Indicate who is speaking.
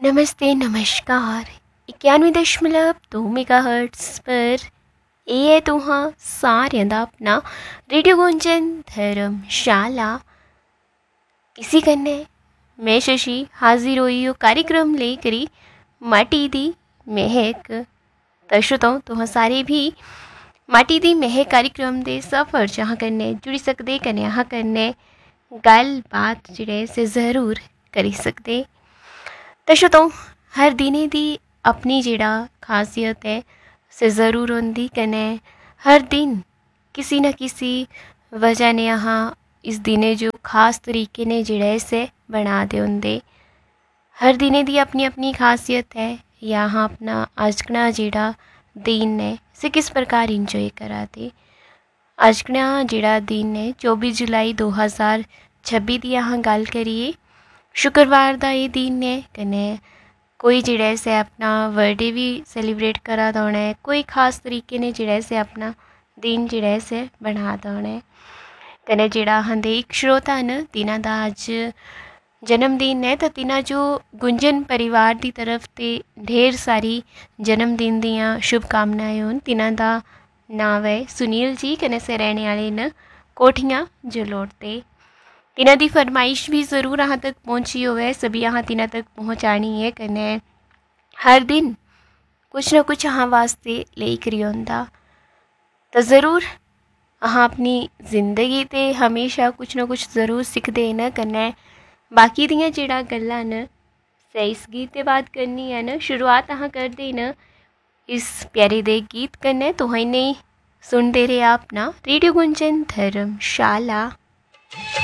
Speaker 1: नमस्ते नमस्कार 91.2 मेगाहर्ट्ज़ पर ਇਹ ਹੈ ਤੁਹਾਂ ਸਾਰਿਆਂ ਦਾ ਆਪਣਾ रेडियो गुंजन धर्मशाला। इसी कन्नै मैं शशि हाजिर होई हो कार्यक्रम लेकर माटी दी महक। दर्शकों तुहां सारे भी माटी दी महक कार्यक्रम दे सफ़र जहाँ कन्नै जुड़ी सकदे कन्नै अहाँ कन्नै गल बात जेह्ड़े से ज़रूर करी सकदे। दर्शकों हर दिने दी अपनी जेह्ड़ा खासियत है से ज़रूर होंदी कन्नै हर दिन किसी न किसी वजह ने अहाँ इस दिने जो खास तरीके ने जेह्ड़ा से बना दे होंदे। हर दिने दी अपनी अपनी खासियत है या अहाँ अपना अजकना जेह्ड़ा दिन है से किस प्रकार इंजॉय करा दे। अजकना जेह्ड़ा दिन है 24 जुलाई 2026 दी अहाँ गल करिए शुक्रवार दा ये दिन है। कन्नै कोई जेह्ड़ा से अपना बर्थडे भी सेलिब्रेट करा दा होना है, कोई खास तरीके ने जेह्ड़ा से अपना दिन जेह्ड़ा से बना दा होना है। कन्नै जेह्ड़ा अहां एक श्रोता न तिन्हां दा अज्ज जन्मदिन है तो तिन्हां जो गुंजन परिवार दी तरफ ते ढेर सारी जन्मदिन दियां शुभकामनाएं होन। तिन्हां दा नाम है सुनील जी कन्नै से रहने आह्ले न कोठियां जलोट ते। तिन्हां दी फरमाइश भी ज़रूर अहाँ तक पहुँची होवे, सभी अहाँ तिन्हां तक पहुँचानी है। कन्नै हर दिन कुछ ना कुछ अहाँ वास्ते लेई करी होंदा तो ज़रूर अहाँ अपनी जिंदगी ते हमेशा कुछ ना कुछ ज़रूर सिखदे न। कन्नै बाकी दियां जेह्ड़ा गल्लां न से इस गीत दे बाद करनी है न। शुरुआत अहाँ करदे न इस प्यारे दे गीत कन्नै। तुहां इ'नें सुनदे रेहा अपना रेडियो गुंजन धर्मशाला।